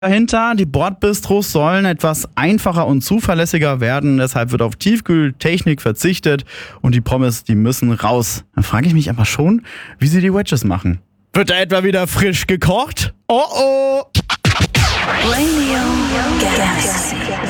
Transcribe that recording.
Dahinter, die Bordbistros sollen etwas einfacher und zuverlässiger werden. Deshalb wird auf Tiefkühltechnik verzichtet und die Pommes, die müssen raus. Dann frage ich mich aber schon, wie sie die Wedges machen. Wird da etwa wieder frisch gekocht? Oh oh! Radio Galaxy.